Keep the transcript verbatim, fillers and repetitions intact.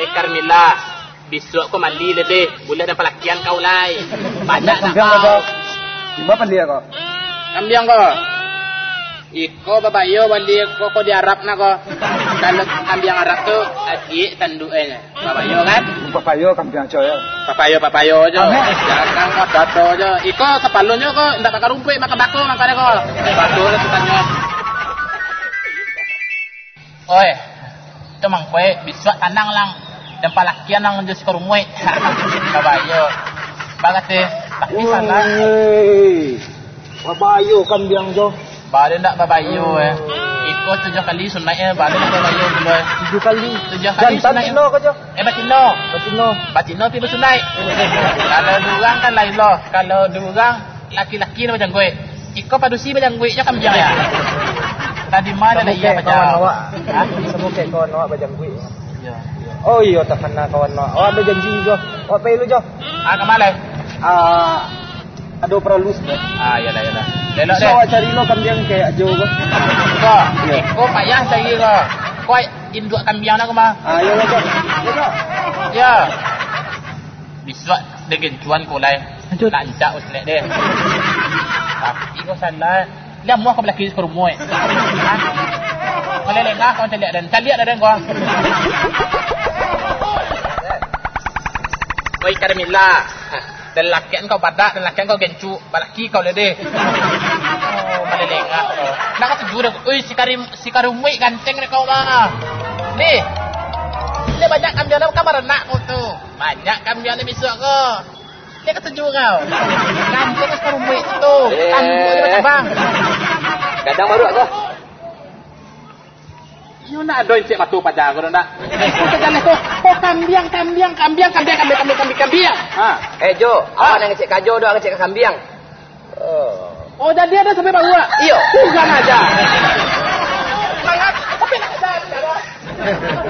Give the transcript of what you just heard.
Carmilla, besok kau mandi lebih, boleh dan pelakian kau lai. Banyak nak kau. Di mana dia kau? Kambing kau. Iko babayo bali ko ko di Arab na ko. Kalau kambing Arab tu adik tanduknya. Babayo kan? Papayo kambing aja ya. Papayo papayo aja. Jangan ngododo aja. Iko kepalonyo ko ndak bakar rumput makan bako makane ko. Bako lah tukannya. Oi. Tu mang koe bisa tanang lang dan palakian nang jos ko rumui. Babayo. Bagate tapi sana. Babayo kambing jo. Balik nak babayo eh. Ikut tujuh kali sunat eh. Balik nak babayo dulu eh. Tujuh kali. Tujuh kali sunat. Batino kau jo? Eh batino. Batino. Batino pi bersunat. Kalau durang kan lain loh. Kalau durang laki-laki macam gue. Ikut padusi macam gue je kan macam ya. Tadi mana dah iya macam. Ha? Semua ke kawan awak macam gue. Ya. Oh iya tak kena kawan awak. Awak ada janji jo. Awak pay lu jo. Ah ke mana? Ah ada peralus dah. Ah ya dah ya dah. Lelok deh. So cari lo kambing kayak jo ke? Kau. Kau payah cari kau. Kau induk kambing nak ke mah? Ah ya lah jo. Ya jo. Ya. Bisa dengan cuan kau lai. Lanjak usnet deh. Tapi kau salah. Dia mau kau belaki ke rumah. Ha? Kau lelengah kau cari dan cari ada dan kau. Oi Carmilla. Dan lakian kau badak dan lakian kau gencu, balaki kau lede. Oh, malelengak kau. Nak kau tuju dah. Oi si Karim si Karumui ganteng dah kau mah. Ni. Ni banyak kambing dalam kamar nak kau tu. Banyak kambing ni besok kau. Ni kau tuju kau. Ganteng si Karumui tu. Tanduk dia macam bang. Kadang baru kau. You nak doin cek matu pajar kau nak. Kau jalan kau. Kau kambing kambing kambing kambing kambing kambing kambing kambing. Ha. Eh Jo, awak nak ngecek kajo doang ngecek kambing. Oh. Oh jadi ada sampai bawa. Iyo. Jangan aja.